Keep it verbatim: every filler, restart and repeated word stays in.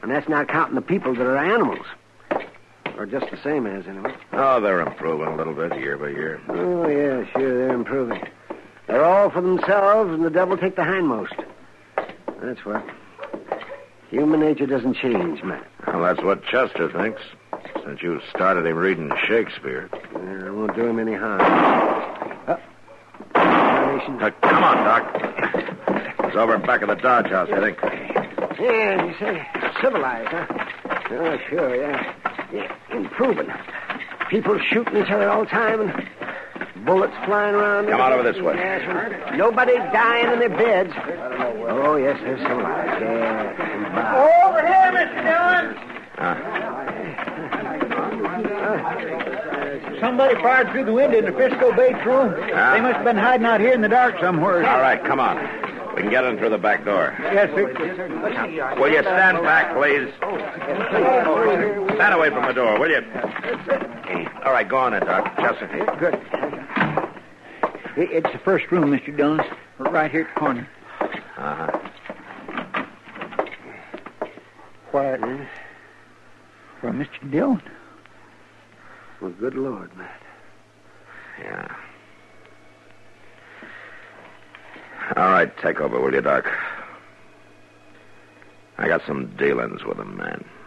And that's not counting the people that are animals. Or just the same as, anyway. Oh, they're improving a little bit year by year. Oh, yeah, sure, they're improving. They're all for themselves, and the devil take the hindmost. That's what. Human nature doesn't change, Matt. Well, that's what Chester thinks, since you started him reading Shakespeare. Yeah, it won't do him any harm. Uh, uh, come on, Doc. It's over back of the Dodge House, I think. Yeah, you say civilized, huh? Oh, sure, yeah. Yeah, improving. People shooting each other all the time and bullets flying around. Come on over this way. Yes, nobody dying in their beds. Oh, yes, they're civilized. Yeah. Over here, Mister Dillon. Uh. Somebody fired through the window in the Frisco Bates room. Uh. They must have been hiding out here in the dark somewhere. All right, come on. We can get in through the back door. Yes, sir. Will you stand back, please? Stand away from the door, will you? All right, go on in, Doc. Chester. Good. It's the first room, Mister Dillon. Right here at the corner. Uh-huh. Quiet, eh? For Mister Dillon. Well, good Lord, Matt. Yeah. All right, take over, will you, Doc? I got some dealings with him, man.